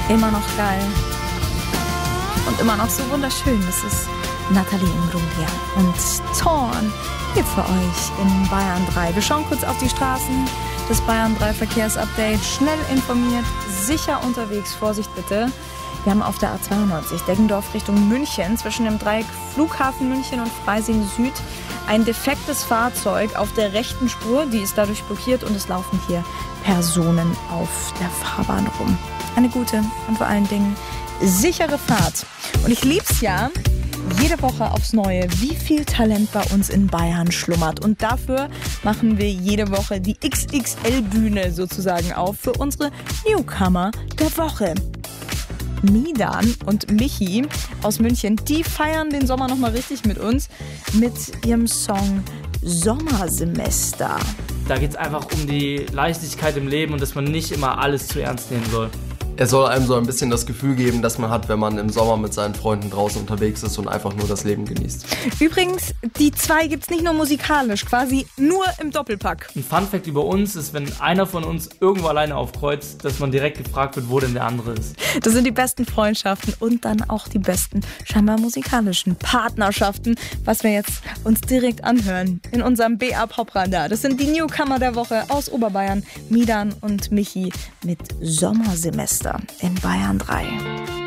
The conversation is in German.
Immer noch geil. Und immer noch so wunderschön. Das ist Nathalie Imbruglia und Thorn hier für euch in Bayern 3. Wir schauen kurz auf die Straßen. Das Bayern 3 Verkehrsupdate. Schnell informiert, sicher unterwegs. Vorsicht bitte. Wir haben auf der A92 Deggendorf Richtung München zwischen dem Dreieck Flughafen München und Freising Süd ein defektes Fahrzeug auf der rechten Spur. Die ist dadurch blockiert und es laufen hier Personen auf der Fahrbahn rum. Eine gute und vor allen Dingen sichere Fahrt. Und ich lieb's ja, jede Woche aufs Neue, wie viel Talent bei uns in Bayern schlummert. Und dafür machen wir jede Woche die XXL-Bühne sozusagen auf für unsere Newcomer der Woche. Midan und Michi aus München, die feiern den Sommer nochmal richtig mit uns mit ihrem Song Sommersemester. Da geht es einfach um die Leichtigkeit im Leben und dass man nicht immer alles zu ernst nehmen soll. Er soll einem so ein bisschen das Gefühl geben, das man hat, wenn man im Sommer mit seinen Freunden draußen unterwegs ist und einfach nur das Leben genießt. Übrigens, die zwei gibt's nicht nur musikalisch, quasi nur im Doppelpack. Ein Funfact über uns ist, wenn einer von uns irgendwo alleine aufkreuzt, dass man direkt gefragt wird, wo denn der andere ist. Das sind die besten Freundschaften und dann auch die besten, scheinbar musikalischen Partnerschaften, was wir jetzt uns direkt anhören in unserem BA Popradar. Das sind die Newcomer der Woche aus Oberbayern, Midan und Michi mit Sommersemester in Bayern 3.